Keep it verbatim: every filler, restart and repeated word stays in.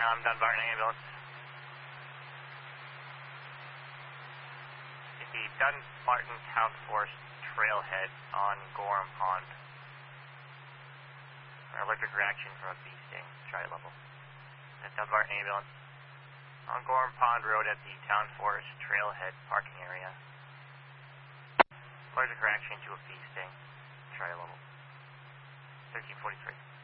I'm Dunbarton Ambulance. It's the Dunbarton Town Forest Trailhead on Gorham Pond. An allergic reaction from a bee sting. Try level. The Dunbarton Ambulance on Gorham Pond Road at the Town Forest Trailhead parking area. Allergic reaction to a bee sting. Try level. thirteen forty-three.